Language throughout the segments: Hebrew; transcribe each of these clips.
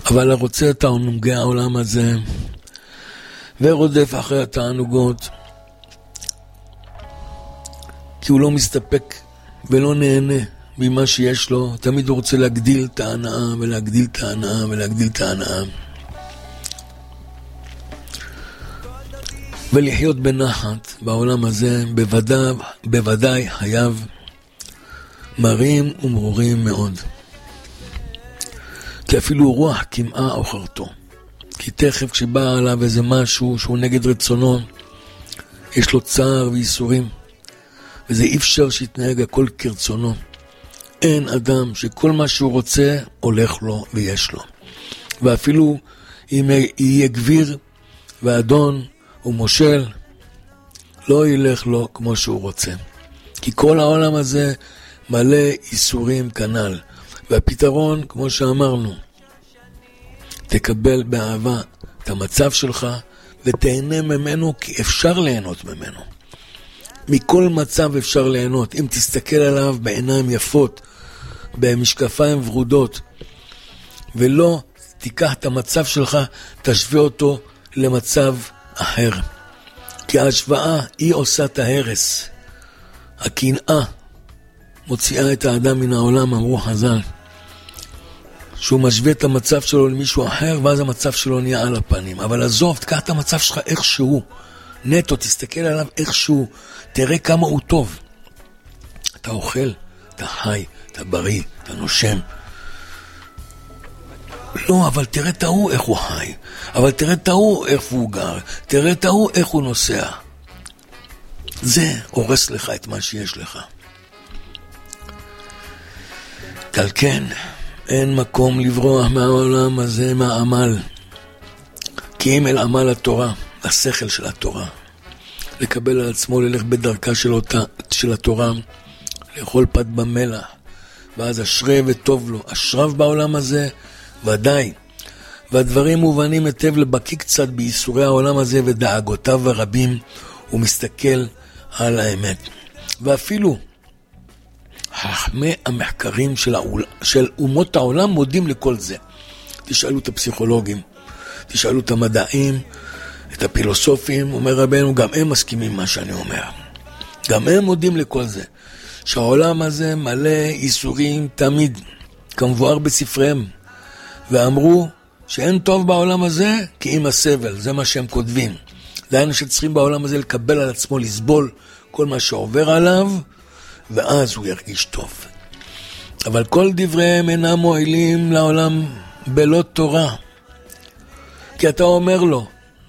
אבל הרוצה תענוגי העולם הזה ורודף אחרי התענוגות, כי הוא לא מסתפק ולא נהנה ממה שיש לו, תמיד הוא רוצה להגדיל את ההנאה ולהגדיל את ההנאה ולהגדיל את ההנאה ולחיות בנחת בעולם הזה. בוודאי חייו מרים ומרורים מאוד, כי אפילו רוח כמעה אוכרתו, כי תכף כשבא עליו איזה משהו שהוא נגד רצונו, יש לו צער וייסורים, וזה אי אפשר שיתנהג הכל כרצונו. אין אדם שכל מה שהוא רוצה הולך לו ויש לו, ואפילו אם יהיה גביר ואדון ומושל, לא ילך לו כמו שהוא רוצה, כי כל העולם הזה מלא איסורים כנל. והפתרון, כמו שאמרנו, תקבל באהבה את המצב שלך ותהנה ממנו, כי אפשר ליהנות ממנו. מכל מצב אפשר ליהנות, אם תסתכל עליו בעיניים יפות, במשקפיים ורודות, ולא תיקח את המצב שלך, תשווה אותו למצב אחר. כי ההשוואה היא עושה את ההרס. הקנאה מוציאה את האדם מן העולם, אמרו חז"ל. שהוא משווה את המצב שלו למישהו אחר, ואז המצב שלו נהיה על הפנים. אבל עזוב, תקח את המצב שלך איכשהו. נטו, תסתכל עליו איכשהו. תראה כמה הוא טוב. אתה אוכל, אתה חי, אתה בריא, אתה נושם. לא, אבל תראה את ההוא איך הוא חי. אבל תראה את ההוא איך הוא גר. תראה את ההוא איך הוא נוסע. זה הורס לך את מה שיש לך. על כן, אין מקום לברוח מהעולם הזה, מהעמל. כי אם אל עמל התורה, השכל של התורה, לקבל על עצמו ללך בדרכה של התורה, לאכול פת במלח, ואז אשרה וטוב לו, אשריו בעולם הזה, ודאי. והדברים מובנים היטב לבקי קצת בייסורי העולם הזה ודאגותיו הרבים, הוא מסתכל על האמת. ואפילו חכמי המחקרים של אומות העולם מודים לכל זה. תשאלו את הפסיכולוגים, תשאלו את המדעים, את הפילוסופים, אומר רבנו, גם הם מסכימים מה שאני אומר. גם הם מודים לכל זה. שהעולם הזה מלא איסורים תמיד, כמבואר בספריהם. ואמרו שאין טוב בעולם הזה כי אם הסבל, זה מה שהם כותבים. דיינו שצריכים בעולם הזה לקבל על עצמו, לסבול כל מה שעובר עליו, ואז הוא ירגיש טוב. אבל כל דבריהם אינם מועילים לעולם בלא תורה. כי אתה אומר לו,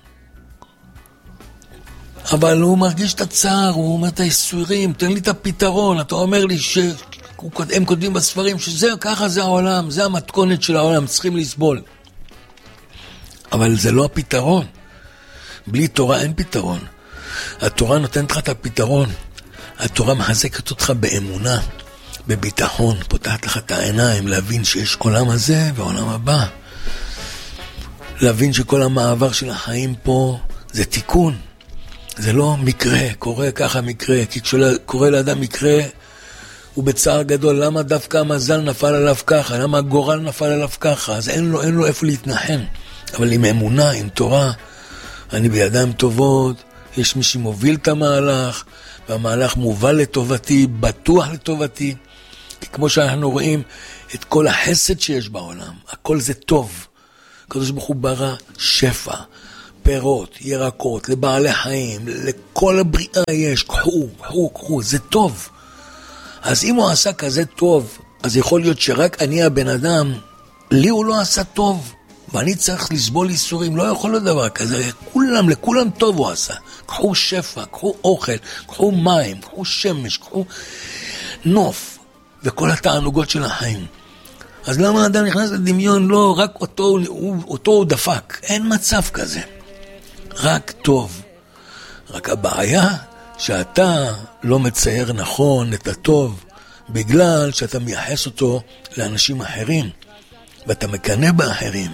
אבל הוא מרגיש את הצער, הוא אומר את האיסורים, תן לי את הפתרון. אתה אומר לי שהם כותבים בספרים שזה ככה זה העולם, זה המתכונת של העולם, צריכים לסבול. אבל זה לא הפתרון. בלי תורה אין פתרון. התורה נותנת לך את הפתרון. התורה מחזקת אותך באמונה, בביטחון, פותחת לך את העיניים, להבין שיש עולם הזה ועולם הבא. להבין שכל המעבר של החיים פה זה תיקון. זה לא מקרה, קורה ככה מקרה. כי כשקורה לאדם מקרה, הוא בצער גדול. למה דווקא המזל נפל עליו ככה? למה הגורל נפל עליו ככה? אז אין לו איפה להתנחם. אבל עם אמונה, עם תורה, אני בידיים טובות, יש מי שמוביל את המהלך, והמהלך מובל לטובתי, בטוח לטובתי. כי כמו שאנחנו רואים, את כל החסד שיש בעולם, הכל זה טוב. הקדוש ברוך הוא ברא שפע, פירות, ירקות, לבעלי חיים, לכל הבריאה יש, קחו, זה טוב. אז אם הוא עשה כזה טוב, אז יכול להיות שרק אני הבן אדם, לי הוא לא עשה טוב, ואני צריך לסבול איסורים, לא יכול להיות דבר כזה, לכולם טוב הוא עשה. קחו שפע, קחו אוכל, קחו מים, קחו שמש, קחו נוף, וכל התענוגות של החיים. אז למה האדם נכנס לדמיון? לא, רק אותו הוא דפק. אין מצב כזה. רק טוב. רק הבעיה שאתה לא מצייר נכון את הטוב, בגלל שאתה מייחס אותו לאנשים אחרים, ואתה מקנא באחרים.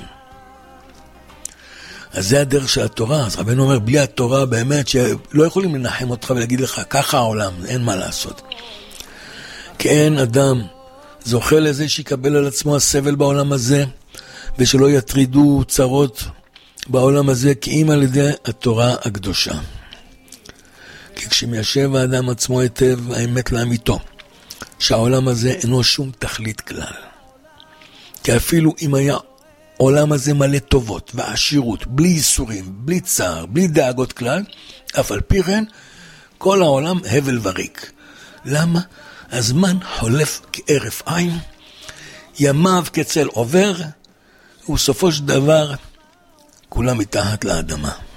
אז זה הדרך של התורה. אז רבנו אומר, בלי התורה באמת שלא יכולים לנחם אותך ולהגיד לך, ככה העולם, אין מה לעשות. כי אין אדם זוכה לזה שיקבל על עצמו הסבל בעולם הזה, ושלא יטרידו צרות בעולם הזה, כי אם על ידי התורה הקדושה. כי כשמיישב האדם עצמו היטב האמת לאמיתו, שהעולם הזה אינו שום תכלית כלל. כי אפילו אם היה העולם הזה מלא טובות ועשירות, בלי איסורים, בלי צער, בלי דאגות כלל, אף על פי כן, כל העולם הבל וריק. למה? הזמן חולף כערף עין, ימיו כצל עובר, ובסופו של דבר כולם מתחת לאדמה.